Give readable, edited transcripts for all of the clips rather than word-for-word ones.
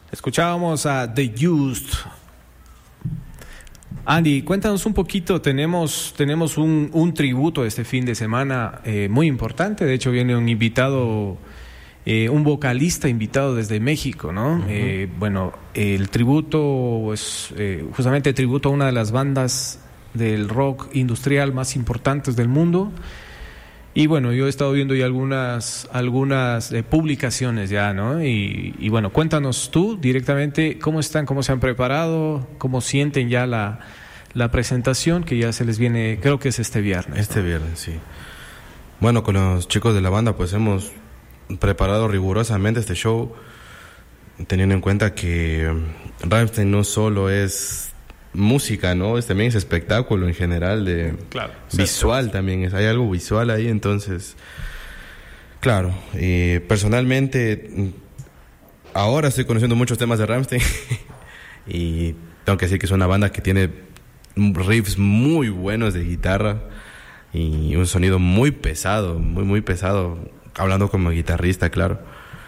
Escuchábamos a The Used. Andy, cuéntanos un poquito. Tenemos un tributo este fin de semana muy importante. De hecho, viene un invitado, un vocalista invitado desde México, ¿no? Uh-huh. Bueno, el tributo es justamente tributo a una de las bandas del rock industrial más importantes del mundo. Y bueno, yo he estado viendo ya algunas publicaciones ya, ¿no? Y bueno, cuéntanos tú directamente cómo están, cómo se han preparado, cómo sienten ya la presentación que ya se les viene, creo que es este viernes. Este viernes, sí. Bueno, con los chicos de la banda pues hemos preparado rigurosamente este show, teniendo en cuenta que Rammstein no solo es música, ¿no? También es espectáculo en general, claro, visual también, hay algo visual ahí, entonces, claro, personalmente, ahora estoy conociendo muchos temas de Rammstein y tengo que decir que es una banda que tiene riffs muy buenos de guitarra y un sonido muy pesado, muy pesado, hablando como guitarrista, claro.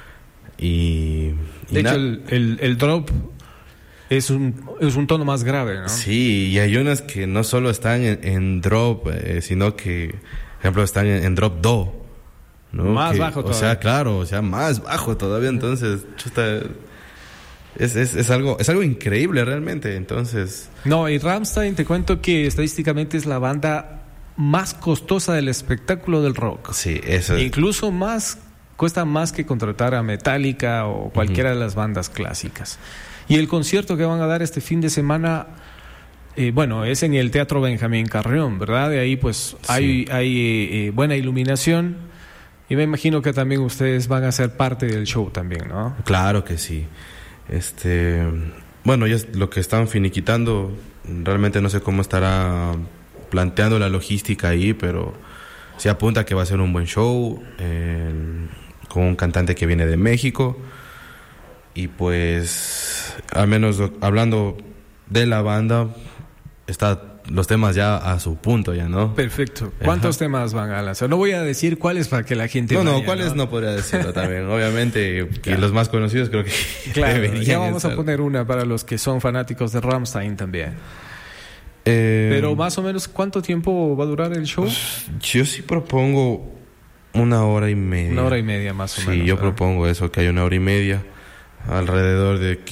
De hecho, el drop es un tono más grave, ¿no? Sí, y hay unas que no solo están en drop, sino que, por ejemplo, están en drop do, ¿no? Más bajo todavía. O sea, claro, más bajo todavía, entonces, chuta, es algo increíble realmente, entonces. No, y Rammstein, te cuento que estadísticamente es la banda más costosa del espectáculo del rock. Sí, eso es. Incluso cuesta más que contratar a Metallica o cualquiera de las bandas clásicas. Y el concierto que van a dar este fin de semana, bueno, es en el Teatro Benjamín Carrión, ¿verdad? De ahí pues sí. hay buena iluminación y me imagino que también ustedes van a ser parte del show también, ¿no? Claro que sí. Bueno, ya lo que están finiquitando, realmente no sé cómo estará planteando la logística ahí, pero se apunta que va a ser un buen show con un cantante que viene de México. Y pues, al menos hablando de la banda, los temas ya a su punto ya, ¿no? Perfecto. ¿Cuántos temas van a lanzar? No voy a decir cuáles para que la gente vaya, cuáles no podría decirlo también. Obviamente, que los más conocidos creo que claro, deberían ya vamos estar. A poner una para los que son fanáticos de Rammstein también. Pero más o menos, ¿cuánto tiempo va a durar el show? Pues, yo sí propongo 1 hora y media. 1 hora y media más o menos. Sí, yo propongo eso, que haya 1 hora y media. Alrededor de